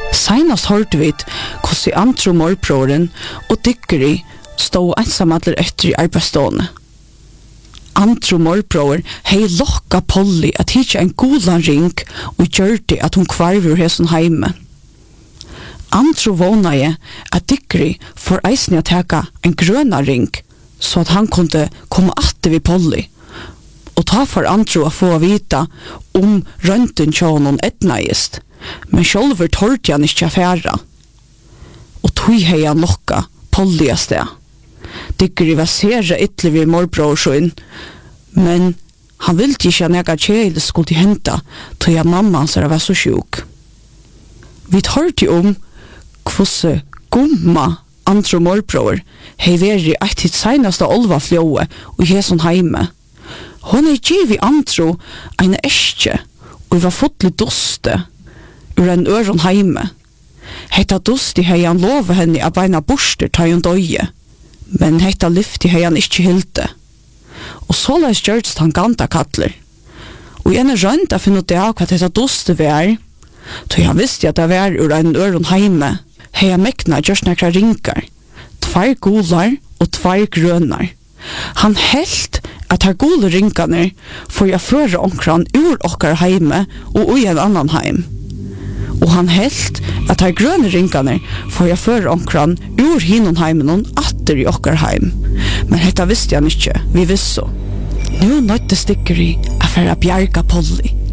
Senast hørte vi hvordan Antro morbrøren og Dickeri stod ensamadler etter i arbeidsstående. Antro morbrøren hei lokka Polly at hitja en godan ring og gjørte at hun kvarver hesson heime. Antro vånaje at Dickeri får eisne å teka en grøna ring så at han kunde komme atter vid Polly. Og ta for Antro å få vita rønten tjånen etnaist, men sjálfur torti han ikkje affæra. Og tog hei han lokka Polly av sted. Dickeri var sere ytterlig vid morbrorsen, men han ville ikkje nega kjeile skulle henta, tog mamma hans var så sjuk. Vi torti kvosse gomma Antro morbror hei veri eit hitt seinaste olva fljóe og hesson heime. Hon givi Antro ein eskje og var fotlig doste ur en øron heime. Hetta dosti hei han lova henne av beina borster ta hun døye, men hetta lyfti hei han ikkje hilde. Og så leis gjørst han ganta kattler. Og en rønt av finne ut av hva hetta doste var, tog han visste at det var ur en øron heime, hei han mekna gjørst nekra ringar, 2 gular og 2 grønar. Han helt at her gule ringarne får jeg føre omkran ur okkar heime og i en annan heim. Og han helt at her grønne ringarne får jeg føre omkran ur hinnon heimen atter i okkar heim. Men hetta visste han ikkje, vi visste. Nu nøytte Dickeri affæra bjerga Polly.